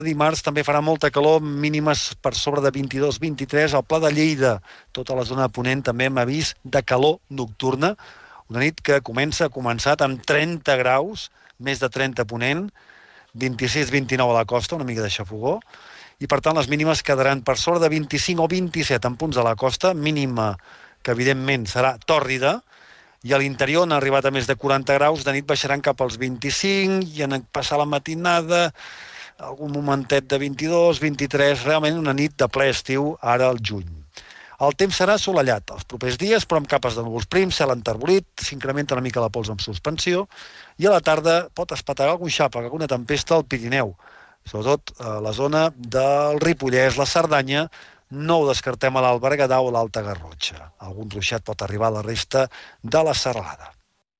Dimarts també farà molta calor, mínimes per sobre de 22-23. Al Pla de Lleida, tota la zona de Ponent, també hem avís de calor nocturna. Una nit que ha començat amb 30 graus, més de 30 a Ponent, 26-29 a la costa, una mica de xafogó, i per tant les mínimes quedaran per sobre de 25 o 27 en punts de la costa, mínima que evidentment serà tòrrida, i a l'interior han arribat a més de 40 graus, de nit baixaran cap als 25, i en passar la matinada algun momentet de 22, 23, realment una nit de ple estiu ara al juny. El temps serà assolellat els propers dies, però amb capes de núvols prims, cel enterbolit, s'incrementa una mica la pols amb suspensió, i a la tarda pot espetegar algun xàfec, alguna tempesta al Pirineu, sobretot a la zona del Ripollès, la Cerdanya. No ho descartem a l'Alt Berguedà o l'Alta Garrotxa. Algun ruixat pot arribar a la resta de la serralada.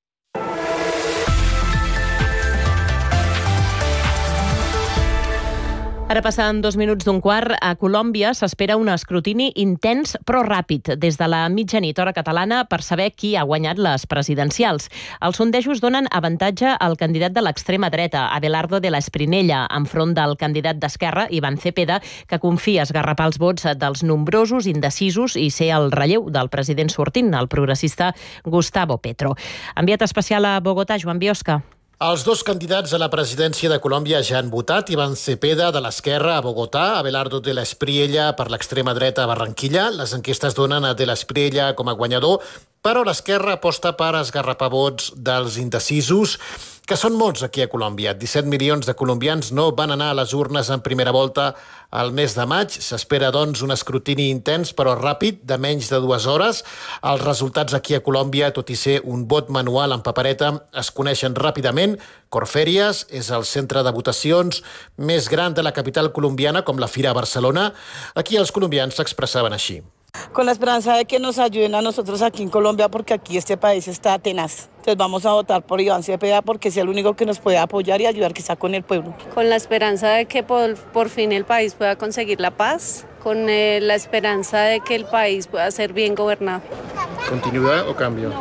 Ara passen 2 minuts d'un quart. A Colòmbia s'espera un escrutini intens però ràpid des de la mitjanit hora catalana per saber qui ha guanyat les presidencials. Els sondejos donen avantatge al candidat de l'extrema dreta, Abelardo de la Esprinella, enfront del candidat d'Esquerra, Iván Cepeda, que confia esgarrapar els vots dels nombrosos indecisos i ser el relleu del president sortint, el progressista Gustavo Petro. Enviat especial a Bogotà, Joan Biosca. Els dos candidats a la presidència de Colòmbia ja han votat. Iván Cepeda, de l'Esquerra, a Bogotà, Abelardo de la Espriella, per l'extrema dreta, a Barranquilla. Les enquestes donen a de la Espriella com a guanyador, però l'Esquerra aposta per esgarrapar vots dels indecisos, que són molts aquí a Colòmbia. 17 milions de colombians no van anar a les urnes en primera volta al mes de maig. S'espera, doncs, un escrutini intens, però ràpid, de menys de 2 hores. Els resultats aquí a Colòmbia, tot i ser un vot manual en papereta, es coneixen ràpidament. Corferias és el centre de votacions més gran de la capital colombiana, com la Fira a Barcelona. Aquí els colombians s'expressaven així. Con la esperanza de que nos ayuden a nosotros aquí en Colombia, porque aquí este país está tenaz. Entonces vamos a votar por Iván Cepeda porque es el único que nos puede apoyar y ayudar que está con el pueblo. Con la esperanza de que por fin el país pueda conseguir la paz, con la esperanza de que el país pueda ser bien gobernado. ¿Continuidad o cambio?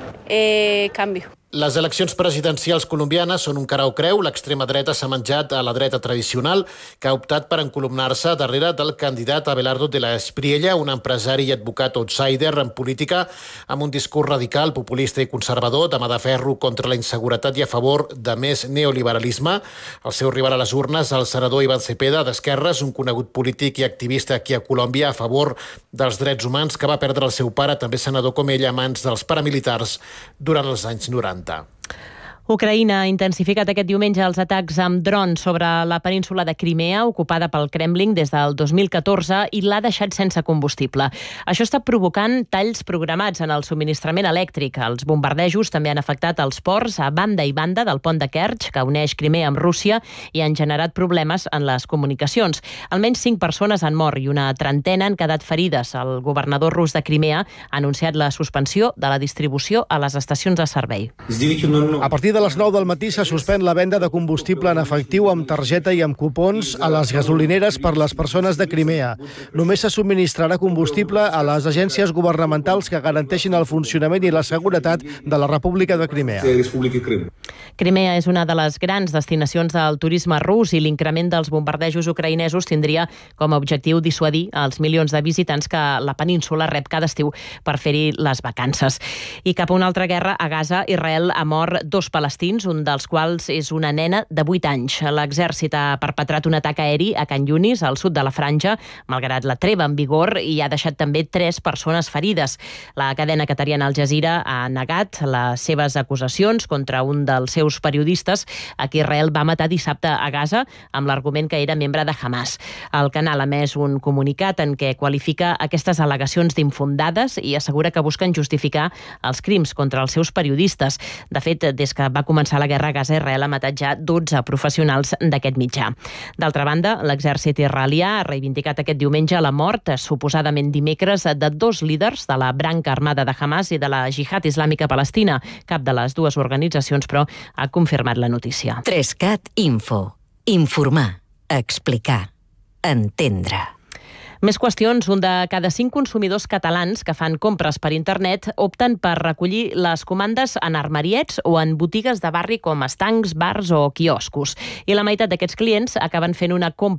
Cambio. Les eleccions presidencials colombianes són un cara o creu. L'extrema dreta s'ha menjat a la dreta tradicional, que ha optat per encolumnar-se darrere del candidat Abelardo de la Espriella, un empresari i advocat outsider en política, amb un discurs radical, populista i conservador, de mà de ferro contra la inseguretat i a favor de més neoliberalisme. El seu rival a les urnes, el senador Iván Cepeda, d'Esquerres, un conegut polític i activista aquí a Colòmbia a favor dels drets humans, que va perdre el seu pare, també senador com ell, a mans dels paramilitars durant els anys 90. Ucraïna ha intensificat aquest diumenge els atacs amb drons sobre la península de Crimea, ocupada pel Kremlin des del 2014, i l'ha deixat sense combustible. Això està provocant talls programats en el subministrament elèctric. Els bombardejos també han afectat els ports a banda i banda del pont de Kerch, que uneix Crimea amb Rússia, i han generat problemes en les comunicacions. Almenys 5 persones han mort i una trentena han quedat ferides. El governador rus de Crimea ha anunciat la suspensió de la distribució a les estacions de servei. A partir de les 9 del matí se suspèn la venda de combustible en efectiu amb targeta i amb cupons a les gasolineres per les persones de Crimea. Només se subministrarà combustible a les agències governamentals que garanteixin el funcionament i la seguretat de la República de Crimea. Crimea és una de les grans destinacions del turisme rus i l'increment dels bombardejos ucraïnesos tindria com a objectiu dissuadir els milions de visitants que la península rep cada estiu per fer-hi les vacances. I cap a una altra guerra, a Gaza, Israel ha mort 2 palestins, un dels quals és una nena de 8 anys. L'exèrcit ha perpetrat un atac aeri a Can Yunis, al sud de la Franja, malgrat la treva en vigor, i ha deixat també 3 persones ferides. La cadena qatariana Al Jazeera ha negat les seves acusacions contra un dels seus periodistes a qui Israel va matar dissabte a Gaza amb l'argument que era membre de Hamas. El canal ha emès un comunicat en què qualifica aquestes al·legacions d'infundades i assegura que busquen justificar els crims contra els seus periodistes. De fet, des que va començar la guerra a Gaza, Israel ha matat ja 12 professionals d'aquest mitjà. D'altra banda, l'exèrcit israelià ha reivindicat aquest diumenge la mort, suposadament dimecres, de 2 líders de la branca armada de Hamas i de la Jihad Islàmica Palestina. Cap de les dues organitzacions, però, ha confirmat la notícia. 3CAT Info. Informar. Explicar. Entendre. Més qüestions. Un de cada 5 consumidors catalans que fan compres per internet opten per recollir les comandes en armariets o en botigues de barri com estancs, bars o quioscos. I la meitat d'aquests clients acaben fent una compra